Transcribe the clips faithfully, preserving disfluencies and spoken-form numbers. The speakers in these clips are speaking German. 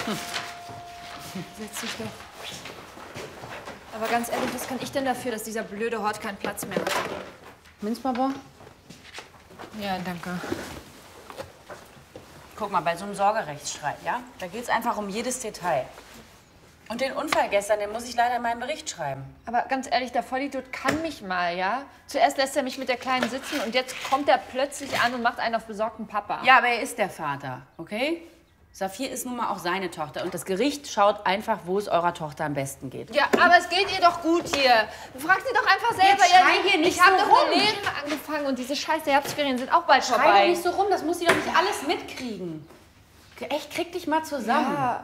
Hm. Setz dich doch. Aber ganz ehrlich, was kann ich denn dafür, dass dieser blöde Hort keinen Platz mehr hat? Minzbaba? Ja, danke. Guck mal, bei so einem Sorgerechtsstreit, ja? Da geht's einfach um jedes Detail. Und den Unfall gestern, den muss ich leider in meinen Bericht schreiben. Aber ganz ehrlich, der Vollidiot kann mich mal, ja? Zuerst lässt er mich mit der Kleinen sitzen und jetzt kommt er plötzlich an und macht einen auf besorgten Papa. Ja, aber er ist der Vater, okay? Saphir ist nun mal auch seine Tochter und das Gericht schaut einfach, wo es eurer Tochter am besten geht. Ja, aber es geht ihr doch gut hier. Frag sie doch einfach selber. Jetzt schrei hier nicht ich habe so doch rum. eine Lehre angefangen und diese scheiß Herbstferien sind auch bald Schrei vorbei. doch nicht so rum, das muss sie doch nicht alles mitkriegen. Echt, krieg dich mal zusammen. Ja.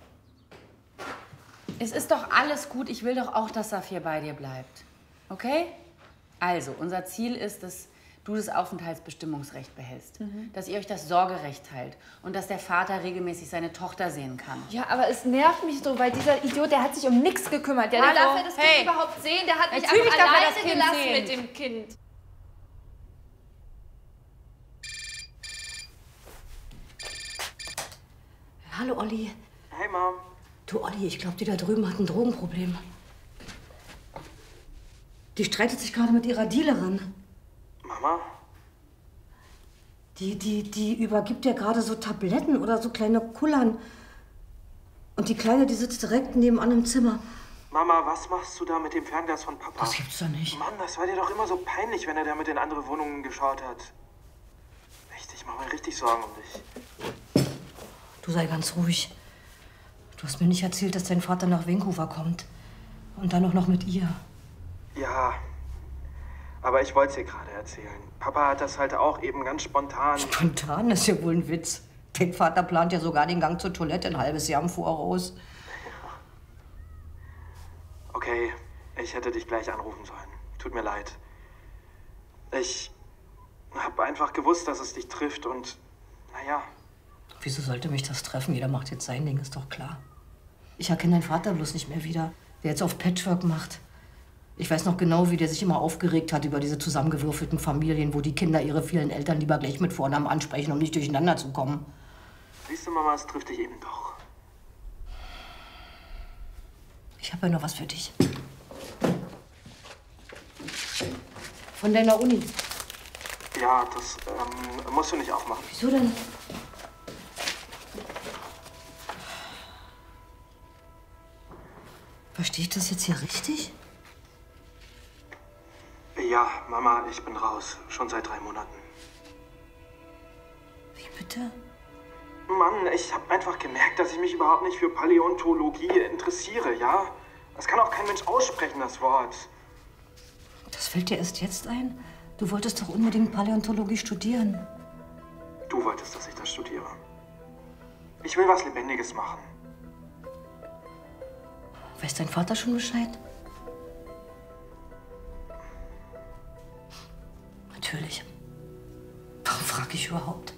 Es ist doch alles gut. Ich will doch auch, dass Saphir bei dir bleibt. Okay? Also, unser Ziel ist, dass du das Aufenthaltsbestimmungsrecht behältst. Mhm. Dass ihr euch das Sorgerecht teilt. Und dass der Vater regelmäßig seine Tochter sehen kann. Ja, aber es nervt mich so, weil dieser Idiot, der hat sich um nichts gekümmert. Der Hallo? darf ja das Kind Hey. überhaupt sehen. Der hat mich Natürlich einfach darf er alleine das Kind gelassen sehen. mit dem Kind. Hallo, Olli. Hey, Mom. Du, Olli, ich glaube, die da drüben hat ein Drogenproblem. Die streitet sich gerade mit ihrer Dealerin. Mama? Die, die, die übergibt ja gerade so Tabletten oder so kleine Kullern. Und die Kleine, die sitzt direkt nebenan im Zimmer. Mama, was machst du da mit dem Fernglas von Papa? Das gibt's doch nicht. Mann, das war dir doch immer so peinlich, wenn er da mit in andere Wohnungen geschaut hat. Echt, ich mache mir richtig Sorgen um dich. Du sei ganz ruhig. Du hast mir nicht erzählt, dass dein Vater nach Vancouver kommt. Und dann auch noch mit ihr. Ja, aber ich wollte es dir gerade erzählen. Papa hat das halt auch eben ganz spontan... Spontan ist ja wohl ein Witz. Dein Vater plant ja sogar den Gang zur Toilette ein halbes Jahr im Voraus. Ja. Okay, ich hätte dich gleich anrufen sollen. Tut mir leid. Ich habe einfach gewusst, dass es dich trifft und, naja... Wieso sollte mich das treffen? Jeder macht jetzt sein Ding, ist doch klar. Ich erkenne deinen Vater bloß nicht mehr wieder, der jetzt auf Patchwork macht. Ich weiß noch genau, wie der sich immer aufgeregt hat über diese zusammengewürfelten Familien, wo die Kinder ihre vielen Eltern lieber gleich mit Vornamen ansprechen, um nicht durcheinander zu kommen. Siehst du, Mama, es trifft dich eben doch. Ich habe ja noch was für dich. Von deiner Uni. Ja, das ähm, musst du nicht aufmachen. Wieso denn? Verstehe ich das jetzt hier richtig? Ja, Mama, ich bin raus. Schon seit drei Monaten. Wie bitte? Mann, ich habe einfach gemerkt, dass ich mich überhaupt nicht für Paläontologie interessiere, ja? Das kann auch kein Mensch aussprechen, das Wort. Das fällt dir erst jetzt ein? Du wolltest doch unbedingt Paläontologie studieren. Du wolltest, dass ich das studiere. Ich will was Lebendiges machen. Weiß dein Vater schon Bescheid? Natürlich. Warum frage ich überhaupt?